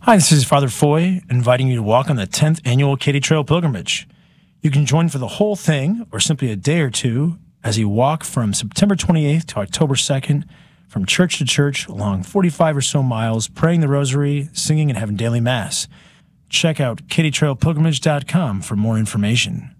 Hi, this is Father Foy, inviting you to walk on the 10th annual Katy Trail Pilgrimage. You can join for the whole thing, or simply a day or two, as you walk from September 28th to October 2nd, from church to church, along 45 or so miles, praying the rosary, singing, and having daily mass. Check out katytrailpilgrimage.com for more information.